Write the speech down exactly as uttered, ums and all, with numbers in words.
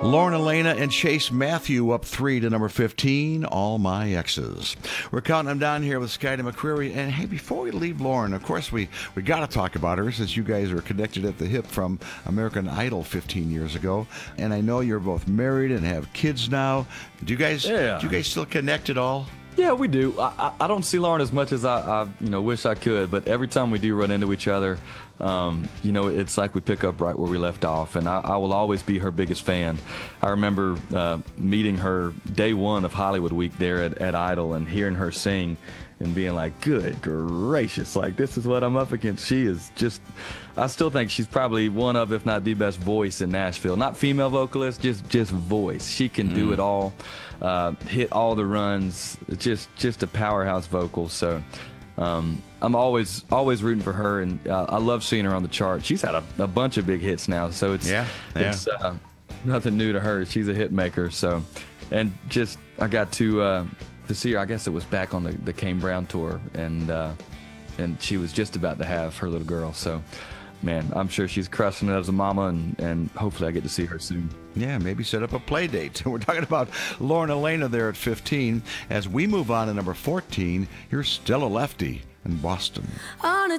Lauren Elena and Chase Matthew up three to number fifteen, All My Exes. We're counting them down here with Skyda McCreary. And hey, before we leave Lauren, of course, we, we got to talk about her since you guys are connected at the hip from American Idol fifteen years ago. And I know you're both married and have kids now. Do you guys, Yeah. do you guys still connect at all? Yeah, we do. I, I, I don't see Lauren as much as I, I, you know, wish I could. But every time we do run into each other, um, you know, it's like we pick up right where we left off. And I, I will always be her biggest fan. I remember uh, meeting her day one of Hollywood Week there at, at Idol and hearing her sing and being like, good gracious, like this is what I'm up against. She is just, I still think she's probably one of, if not the best voice in Nashville. Not female vocalist, just just voice. She can do it all, uh, hit all the runs, just just a powerhouse vocal. So um, I'm always always rooting for her, and uh, I love seeing her on the chart. She's had a, a bunch of big hits now, so it's Yeah, yeah. it's uh, nothing new to her. She's a hit maker. So, and just I got to. Uh, to see her, I guess it was back on the, the Kane Brown tour, and uh, and she was just about to have her little girl. So, man, I'm sure she's crushing it as a mama, and, and hopefully I get to see her soon. Yeah, maybe set up a play date. We're talking about Lauren Elena there at fifteen. As we move on to number fourteen, here's Stella Lefty in Boston. On a